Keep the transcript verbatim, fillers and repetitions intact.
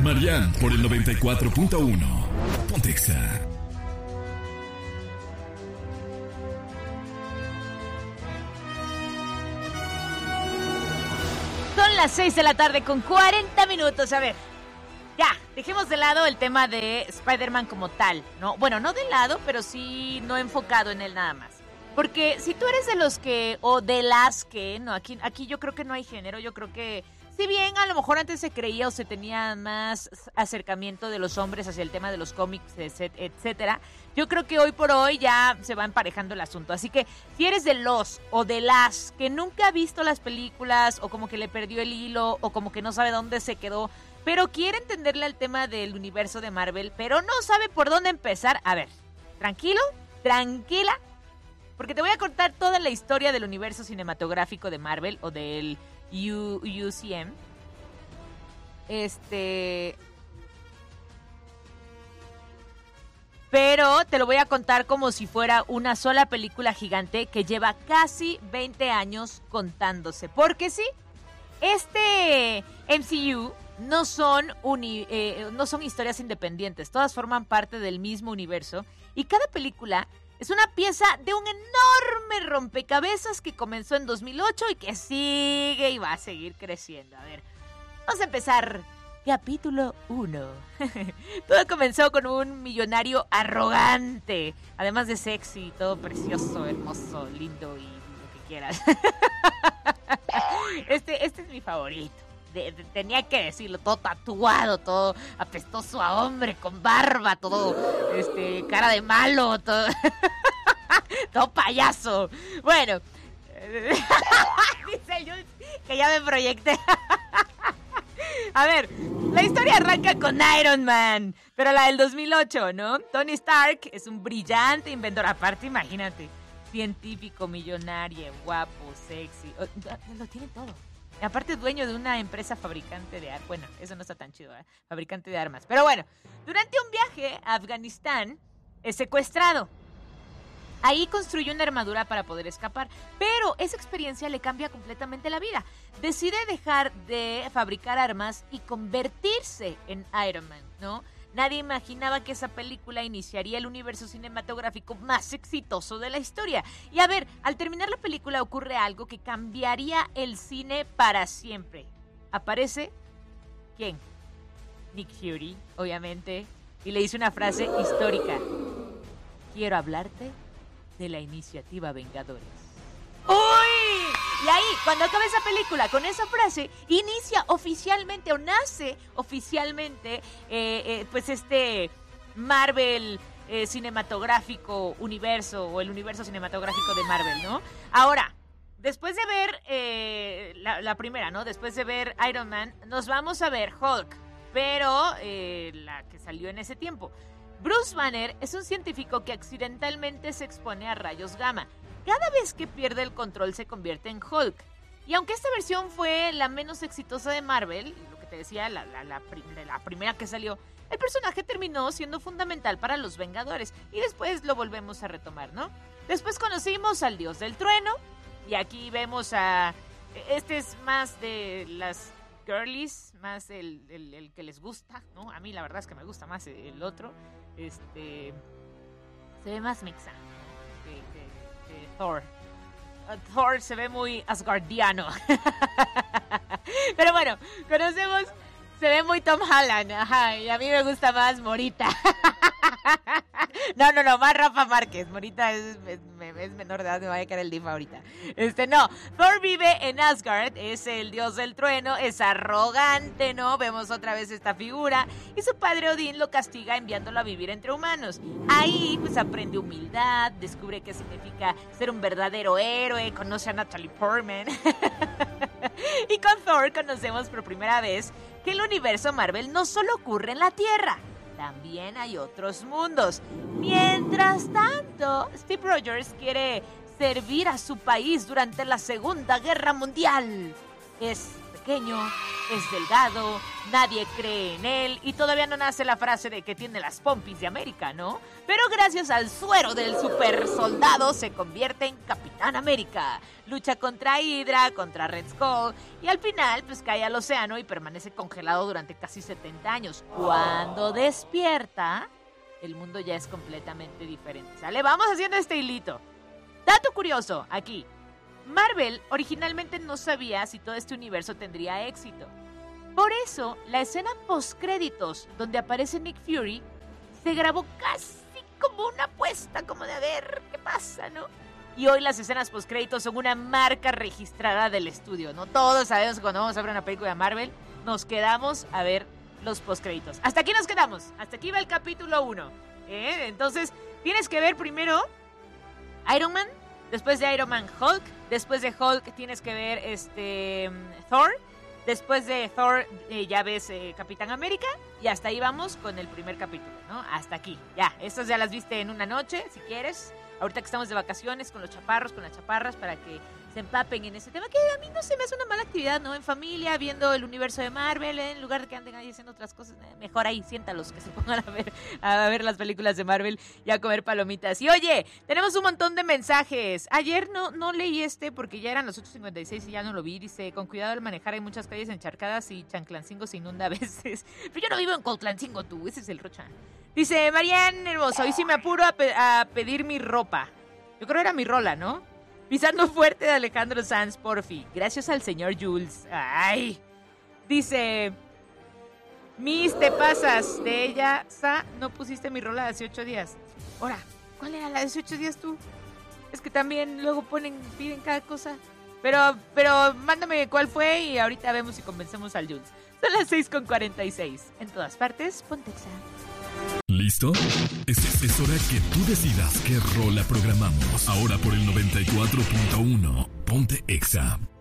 Marian por el noventa y cuatro punto uno. Ponte Exa. Son las seis de la tarde con cuarenta minutos. A ver, ya, dejemos de lado el tema de Spider-Man como tal, ¿no? Bueno, no de lado, pero sí no enfocado en él nada más. Porque si tú eres de los que, o de las que, no, aquí, aquí yo creo que no hay género, yo creo que, si bien a lo mejor antes se creía o se tenía más acercamiento de los hombres hacia el tema de los cómics, etcétera, yo creo que hoy por hoy ya se va emparejando el asunto. Así que si eres de los o de las que nunca ha visto las películas o como que le perdió el hilo o como que no sabe dónde se quedó, pero quiere entenderle al tema del universo de Marvel, pero no sabe por dónde empezar, a ver, tranquilo, tranquila, porque te voy a contar toda la historia del universo cinematográfico de Marvel o del U, U C M. Este... Pero te lo voy a contar como si fuera una sola película gigante que lleva casi veinte años contándose. Porque sí, este M C U no son, uni, eh, no son historias independientes. Todas forman parte del mismo universo. Y cada película es una pieza de un enorme rompecabezas que comenzó en dos mil ocho y que sigue y va a seguir creciendo. A ver, vamos a empezar. Capítulo uno. Todo comenzó con un millonario arrogante, además de sexy, todo precioso, hermoso, lindo y lo que quieras. Este, este es mi favorito. De, de, tenía que decirlo, todo tatuado, todo apestoso a hombre, con barba, todo este cara de malo, todo, todo payaso. Bueno, dice yo que ya me proyecté. A ver, la historia arranca con Iron Man, pero la del dos mil ocho, ¿no? Tony Stark es un brillante inventor, aparte imagínate, científico, millonario, guapo, sexy, lo tiene todo. Y aparte dueño de una empresa fabricante de armas. Bueno, eso no está tan chido, ¿eh? Fabricante de armas. Pero bueno, durante un viaje a Afganistán es secuestrado. Ahí construye una armadura para poder escapar, pero esa experiencia le cambia completamente la vida. Decide dejar de fabricar armas y convertirse en Iron Man, ¿no? Nadie imaginaba que esa película iniciaría el universo cinematográfico más exitoso de la historia. Y a ver, al terminar la película ocurre algo que cambiaría el cine para siempre. Aparece, ¿quién? Nick Fury, obviamente, y le dice una frase histórica. Quiero hablarte de la iniciativa Vengadores. ¡Uy! Y ahí, cuando acaba esa película, con esa frase, inicia oficialmente, o nace oficialmente, eh, eh, pues este Marvel eh, cinematográfico universo, o el universo cinematográfico de Marvel, ¿no? Ahora, después de ver eh, la, la primera, ¿no? Después de ver Iron Man, nos vamos a ver Hulk, pero eh, la que salió en ese tiempo. Bruce Banner es un científico que accidentalmente se expone a rayos gamma. Cada vez que pierde el control se convierte en Hulk. Y aunque esta versión fue la menos exitosa de Marvel, lo que te decía, la, la, la, prim- la primera que salió, el personaje terminó siendo fundamental para los Vengadores. Y después lo volvemos a retomar, ¿no? Después conocimos al Dios del Trueno. Y aquí vemos a... Este es más de las girlies, más el, el, el que les gusta, ¿no? A mí la verdad es que me gusta más el otro. Este... Se ve más mixa, ¿no? que, que, que Thor. Uh, Thor se ve muy asgardiano. Pero bueno, conocemos... Se ve muy Tom Holland, ajá, y a mí me gusta más Morita. No, no, no, más Rafa Márquez. Morita es, es, es menor de edad, me va a caer el diva ahorita. Este, no, Thor vive en Asgard, es el dios del trueno, es arrogante, ¿no? Vemos otra vez esta figura. Y su padre Odín lo castiga enviándolo a vivir entre humanos. Ahí, pues, aprende humildad, descubre qué significa ser un verdadero héroe, conoce a Natalie Portman. Y con Thor conocemos por primera vez que el universo Marvel no solo ocurre en la Tierra, también hay otros mundos. Mientras tanto, Steve Rogers quiere servir a su país durante la Segunda Guerra Mundial. Es pequeño, es delgado, nadie cree en él y todavía no nace la frase de que tiene las pompis de América, ¿no? Pero gracias al suero del super soldado se convierte en Capitán América. Lucha contra Hydra, contra Red Skull y al final pues cae al océano y permanece congelado durante casi setenta años. Cuando despierta, el mundo ya es completamente diferente, ¿sale? Vamos haciendo este hilito. Dato curioso, aquí. Marvel originalmente no sabía si todo este universo tendría éxito. Por eso, la escena postcréditos donde aparece Nick Fury se grabó casi como una apuesta, como de a ver qué pasa, ¿no? Y hoy las escenas postcréditos son una marca registrada del estudio, ¿no? Todos sabemos que cuando vamos a ver una película de Marvel, nos quedamos a ver los postcréditos. Hasta aquí nos quedamos. Hasta aquí va el capítulo uno. ¿eh? Entonces, tienes que ver primero Iron Man. Después de Iron Man, Hulk. Después de Hulk tienes que ver este Thor. Después de Thor eh, ya ves eh, Capitán América. Y hasta ahí vamos con el primer capítulo, ¿no? Hasta aquí. Ya, estas ya las viste en una noche, si quieres. Ahorita que estamos de vacaciones con los chaparros, con las chaparras, para que se empapen en ese tema. Que a mí no se me hace una mala actividad, ¿no? En familia, viendo el universo de Marvel, ¿eh? En lugar de que anden ahí haciendo otras cosas. Eh, mejor ahí, siéntalos, que se pongan a ver, a ver las películas de Marvel y a comer palomitas. Y oye, tenemos un montón de mensajes. Ayer no, no leí este porque ya eran las ocho cincuenta y seis y ya no lo vi. Dice, con cuidado al manejar hay muchas calles encharcadas y Chanclancingo se inunda a veces. Pero yo no vivo en Coltlancingo, tú. Ese es el Rocha. Dice, Marian Hermoso, hoy sí me apuro a, pe- a pedir mi ropa. Yo creo era mi rola, ¿no? Pisando fuerte de Alejandro Sanz, porfi. Gracias al señor Jules. Ay. Dice, Miss, te pasas. De ella, Sa, no pusiste mi rola de hace ocho días. Ahora, ¿cuál era la de hace ocho días tú? Es que también luego ponen, piden cada cosa. Pero, pero mándame cuál fue y ahorita vemos si convencemos al Jules. Son las seis con cuarenta y seis. En todas partes, Pontexa. ¿Listo? Es, es hora que tú decidas qué rola programamos. Ahora por el noventa y cuatro punto uno. Ponte Exa.